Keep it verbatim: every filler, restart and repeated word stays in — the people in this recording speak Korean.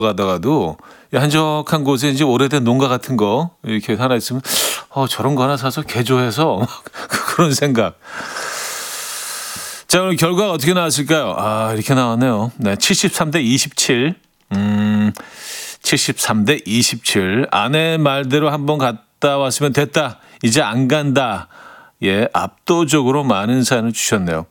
가다가도 한적한 곳에 이제 오래된 농가 같은 거 이렇게 하나 있으면 어 저런 거 하나 사서 개조해서 막 그런 생각. 자, 오늘 결과가 어떻게 나왔을까요? 아, 이렇게 나왔네요. 네, 칠십삼 대 이십칠. 음, 칠십삼 대 이십칠. 아내 말대로 한번 갔다 왔으면 됐다. 이제 안 간다. 예, 압도적으로 많은 사연을 주셨네요.